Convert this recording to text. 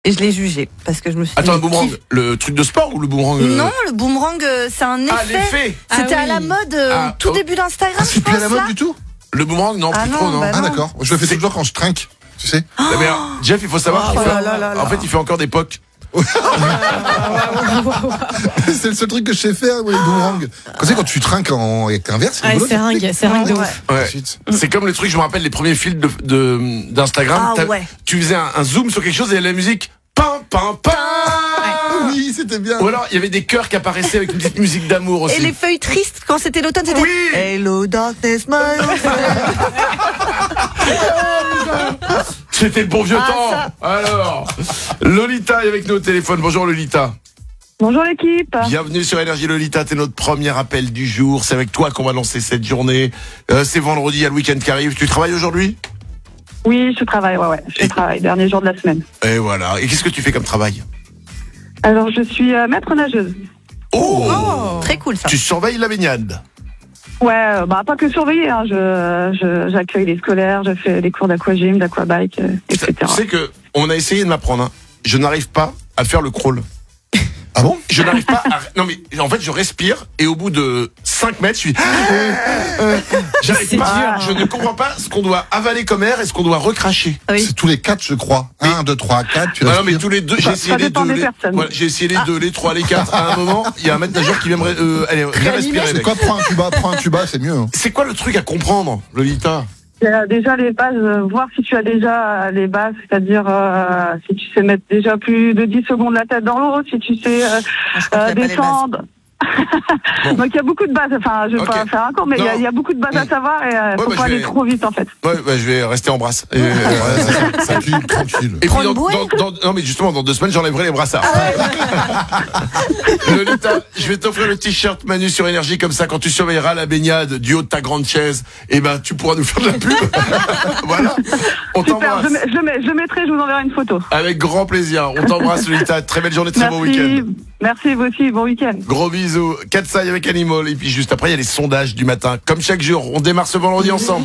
Et je l'ai jugé parce que je me suis dit. Attends, un boomerang, le truc de sport ou le boomerang Non, le boomerang, c'est un effet. Ah, l'effet. C'était à la mode au tout début d'Instagram. C'est plus à la mode du tout. Le boomerang, non, plus trop, non. bah Ah d'accord. Je le fais toujours quand je trinque. Tu sais. Mais Jeff, il faut savoir qu'il fait. En fait, il fait encore des pocs. C'est le seul truc que je sais faire, le boomerang. Quand tu trinques avec un verre, c'est rigolo. C'est ringue de ouf. Ouais. C'est comme le truc, je me rappelle les premiers fils d'Instagram. Ah ouais. Tu faisais un zoom sur quelque chose et il y avait la musique. Pam, pam, pam. Oui, c'était bien. Ou alors il y avait des chœurs qui apparaissaient avec une petite musique d'amour aussi. Et les feuilles tristes, quand c'était l'automne, c'était. Oui. Hello darkness, my old friend. C'était le bon vieux temps. Alors, Lolita est avec nous au téléphone. Bonjour Lolita. Bonjour l'équipe. Bienvenue sur Énergie Lolita, t'es notre premier appel du jour. C'est avec toi qu'on va lancer cette journée. C'est vendredi, il y a le week-end qui arrive. Tu travailles aujourd'hui ? Oui, je travaille, je travaille, dernier jour de la semaine. Et voilà. Et qu'est-ce que tu fais comme travail ? Alors, je suis maître nageuse. Oh, Très cool ça. Tu surveilles la baignade ? Ouais, pas que surveiller, hein. J'accueille les scolaires, je fais des cours d'aquagym, d'aquabike, etc. Tu sais que on a essayé de m'apprendre. Hein. Je n'arrive pas à faire le crawl. Ah bon ? Je n'arrive pas à... Non mais en fait je respire et au bout de 5 mètres je suis... J'arrive pas, je ne comprends pas ce qu'on doit avaler comme air et ce qu'on doit recracher. Oui. C'est tous les 4, je crois. 1, 2, 3, 4. Tu Non, respires. mais tous les deux, j'ai essayé les dépend deux. des personnes. Voilà, j'ai essayé les deux, les trois, les quatre. À un moment, il y a un maître nageur qui vient me respirer. C'est mec. quoi, prends un tuba, c'est mieux. Hein. C'est quoi le truc à comprendre, Lolita ? Il y a déjà les bases, voir si tu as déjà les bases, c'est-à-dire si tu sais mettre déjà plus de 10 secondes la tête dans l'eau, si tu sais descendre. Bon. Donc il y a beaucoup de bases, enfin je vais pas faire un cours, mais il y a beaucoup de bases à savoir et faut pas aller trop vite en fait. Ouais, je vais rester en brasse. Ça pue, tranquille. Et puis non mais justement dans 2 semaines j'enlèverai les brassards. Lolita, je vais t'offrir le t-shirt Manu sur Énergie, comme ça quand tu surveilleras la baignade du haut de ta grande chaise, tu pourras nous faire de la pub. Voilà. On Super, t'embrasse. je mettrai, je vous enverrai une photo. Avec grand plaisir. On t'embrasse Lolita. Très belle journée, très bon week-end. Merci vous aussi, bon week-end. Gros bisous. Katsai avec Animal. Et puis juste après il y a les sondages du matin. Comme chaque jour, on démarre ce vendredi ensemble.